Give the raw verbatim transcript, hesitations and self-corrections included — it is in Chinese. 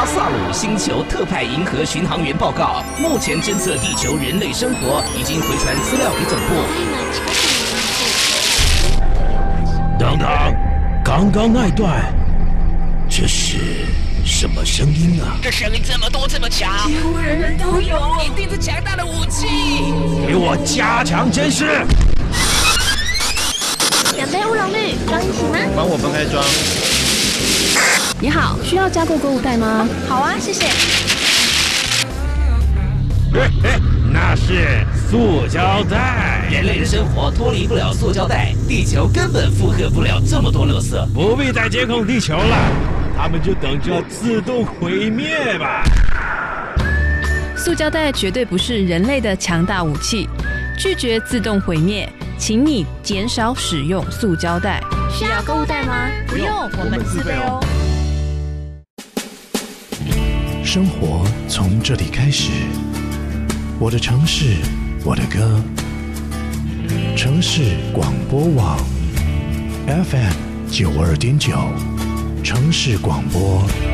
拉萨鲁星球特派银河巡航员报告，目前侦测地球人类生活，已经回传资料给总部。 等等，刚刚那段，这是什么声音啊？ 这声音这么多这么强，几乎人人都有，一定是强大的武器。 给我加强监视。 两杯乌龙绿，装一起吗？ 帮我分开装。 你好，需要加购购物袋吗？ 好啊，谢谢。 嘿嘿，那是塑胶袋。 人类的生活脱离不了塑胶袋，地球根本负荷不了这么多垃圾。 不必再监控地球了，他们就等着自动毁灭吧。 塑胶袋绝对不是人类的强大武器，拒绝自动毁灭，请你减少使用塑胶袋。 需要购物袋吗？ 不用，我们自备哦。 生活从这里开始，我的城市，我的歌。城市广播网 F M 九二点九，城市广播。